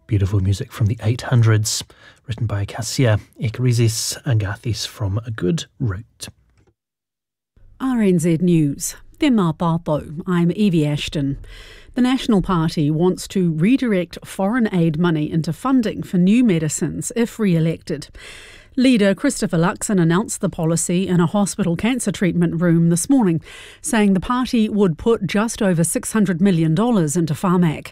Beautiful music from the 800s, written by Cassia Ekrizis Agathis from A Good Route. RNZ News. Tēnā tātou, I'm Evie Ashton. The National Party wants to redirect foreign aid money into funding for new medicines if re-elected. Leader Christopher Luxon announced the policy in a hospital cancer treatment room this morning, saying the party would put just over $600 million into Pharmac.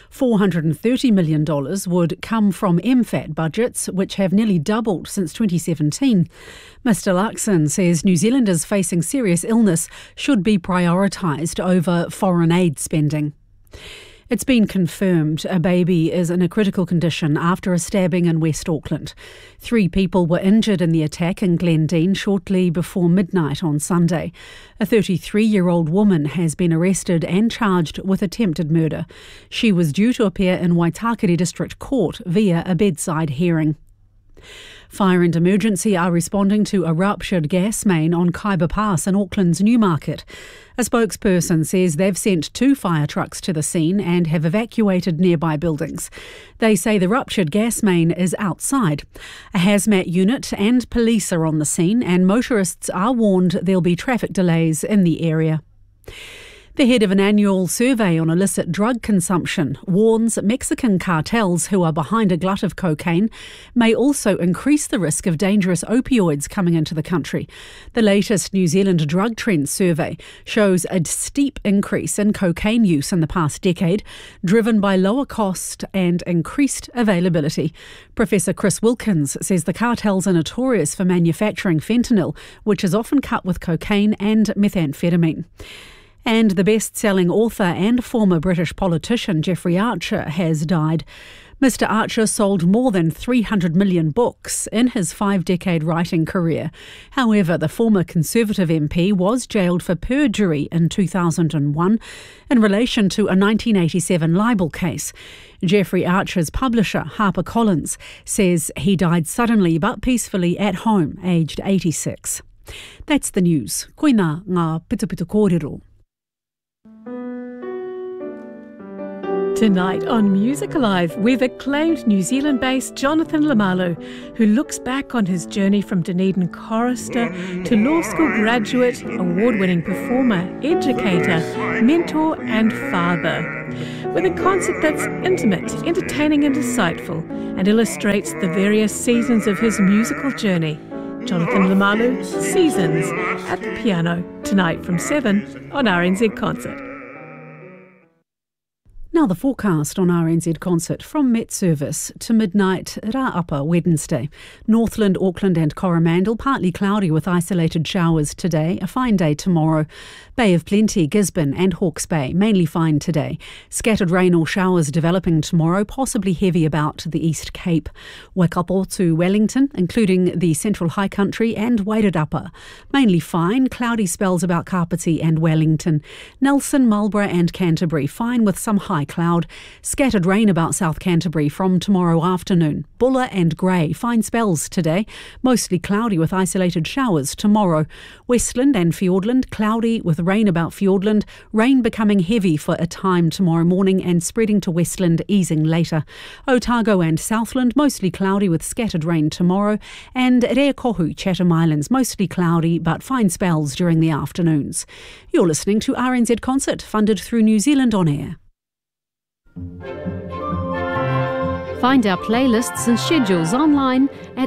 $430 million would come from MFAT budgets, which have nearly doubled since 2017. Mr Luxon says New Zealanders facing serious illness should be prioritised over foreign aid spending. It's been confirmed a baby is in a critical condition after a stabbing in West Auckland. 3 people were injured in the attack in Glendine shortly before midnight on Sunday. A 33-year-old woman has been arrested and charged with attempted murder. She was due to appear in Waitakere District Court via a bedside hearing. Fire and Emergency are responding to a ruptured gas main on Kaiba Pass in Auckland's Newmarket. A spokesperson says they've sent 2 fire trucks to the scene and have evacuated nearby buildings. They say the ruptured gas main is outside. A hazmat unit and police are on the scene, and motorists are warned there'll be traffic delays in the area. The head of an annual survey on illicit drug consumption warns Mexican cartels who are behind a glut of cocaine may also increase the risk of dangerous opioids coming into the country. The latest New Zealand Drug Trends survey shows a steep increase in cocaine use in the past decade, driven by lower cost and increased availability. Professor Chris Wilkins says the cartels are notorious for manufacturing fentanyl, which is often cut with cocaine and methamphetamine. And the best-selling author and former British politician Jeffrey Archer has died. Mr Archer sold more than 300 million books in his 5-decade writing career. However, the former Conservative MP was jailed for perjury in 2001 in relation to a 1987 libel case. Jeffrey Archer's publisher, HarperCollins, says he died suddenly but peacefully at home, aged 86. That's the news. Koina ngā pitupitu kōrero. Tonight on Music Alive, we've acclaimed New Zealand-based Jonathan Lamalu, who looks back on his journey from Dunedin chorister to law school graduate, award-winning performer, educator, mentor and father. With a concert that's intimate, entertaining and insightful, and illustrates the various seasons of his musical journey. Jonathan Lamalu, Seasons, at the piano, tonight from 7 on RNZ Concert. Now the forecast on RNZ Concert from Met Service to midnight Rā Upper Wednesday. Northland, Auckland and Coromandel partly cloudy with isolated showers today. A fine day tomorrow. Bay of Plenty, Gisborne and Hawke's Bay mainly fine today. Scattered rain or showers developing tomorrow, possibly heavy about the East Cape. Waikato to Wellington, including the Central High Country and Wairarapa. Mainly fine, cloudy spells about Kapiti and Wellington. Nelson, Marlborough and Canterbury fine with some high cloud. Scattered rain about South Canterbury from tomorrow afternoon. Buller and Grey, fine spells today. Mostly cloudy with isolated showers tomorrow. Westland and Fiordland, cloudy with rain about Fiordland. Rain becoming heavy for a time tomorrow morning and spreading to Westland, easing later. Otago and Southland, mostly cloudy with scattered rain tomorrow. And Reakohu, Chatham Islands, mostly cloudy but fine spells during the afternoons. You're listening to RNZ Concert, funded through New Zealand On Air. Find our playlists and schedules online at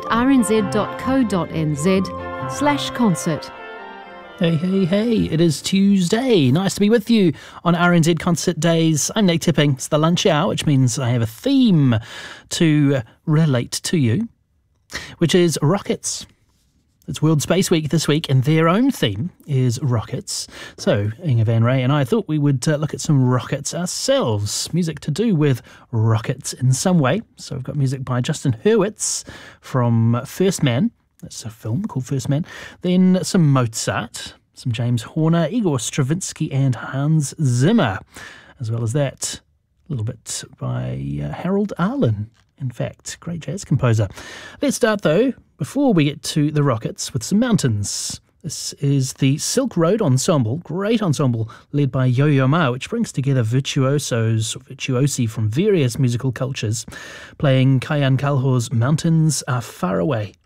rnz.co.nz/concert. Hey, it is Tuesday. Nice to be with you on RNZ Concert Days. I'm Nate Tipping. It's the lunch hour, which means I have a theme to relate to you, which is rockets. It's World Space Week this week, and their own theme is rockets. So, Inga Van Ray and I thought we would look at some rockets ourselves. Music to do with rockets in some way. So we've got music by Justin Hurwitz from First Man. That's a film called First Man. Then some Mozart, some James Horner, Igor Stravinsky and Hans Zimmer. As well as that, a little bit by Harold Arlen. In fact, great jazz composer. Let's start though, before we get to the rockets, with some mountains. This is the Silk Road Ensemble, great ensemble led by Yo-Yo Ma, which brings together virtuosi from various musical cultures, playing Kayan Kalho's Mountains Are Far Away.